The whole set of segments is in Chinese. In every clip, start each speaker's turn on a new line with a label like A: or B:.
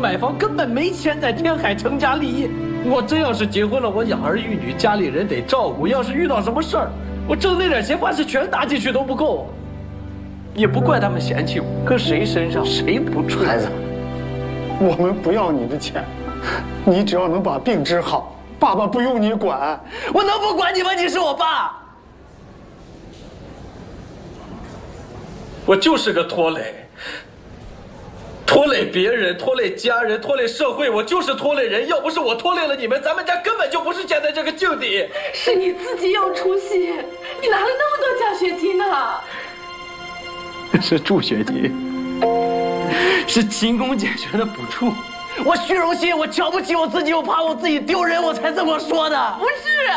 A: 买房，根本没钱在天海成家立业。我真要是结婚了，我养儿育女，家里人得照顾。要是遇到什么事儿，我挣那点钱，怕是全搭进去都不够。也不怪他们嫌弃我，搁谁身上谁不顺？
B: 孩子，我们不要你的钱，你只要能把病治好，爸爸不用你管。
A: 我能不管你吗？你是我爸。我就是个拖累，拖累别人，拖累家人，拖累社会，我就是拖累人。要不是我拖累了你们，咱们家根本就不是现在这个境地。
C: 是你自己有出息，你拿了那么多奖学金呢。
A: 是助学金，是勤工俭学的补助。我虚荣心，我瞧不起我自己，我怕我自己丢人，我才这么说的。
C: 不是，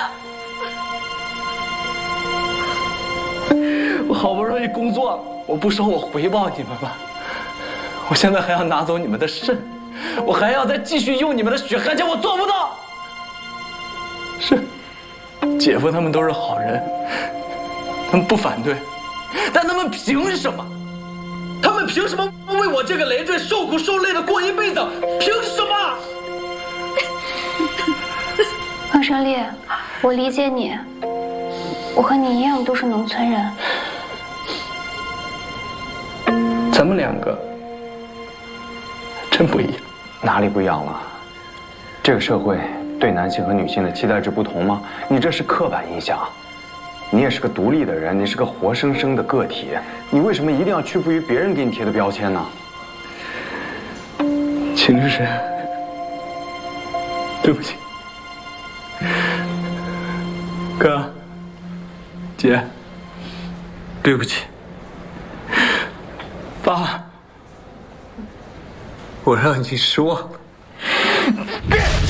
A: 我好不容易工作了，我不说我回报你们吧，我现在还要拿走你们的肾，我还要再继续用你们的血汗钱，我做不到。是，姐夫他们都是好人，他们不反对。但他们凭什么？他们凭什么为我这个累赘受苦受累的过一辈子？凭什么？
D: 王胜利，我理解你，我和你一样都是农村人。
A: 咱们两个真不一样。
E: 哪里不一样了？这个社会对男性和女性的期待值不同吗？你这是刻板印象。你也是个独立的人，你是个活生生的个体，你为什么一定要屈服于别人给你贴的标签呢？
A: 秦律师，对不起，哥，姐，对不起，爸，我让你失望了。